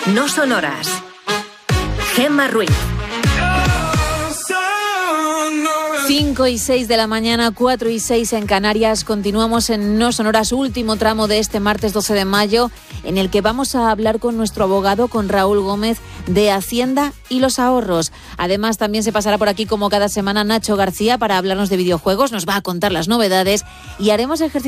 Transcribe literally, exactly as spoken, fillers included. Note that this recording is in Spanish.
No son horas. Gemma Ruiz. cinco y seis de la mañana, cuatro y seis en Canarias. Continuamos en No Son Horas, último tramo de este martes doce de mayo, en el que vamos a hablar con nuestro abogado, con Raúl Gómez, de Hacienda y los ahorros. Además, también se pasará por aquí, como cada semana, Nacho García para hablarnos de videojuegos. Nos va a contar las novedades y haremos ejercicio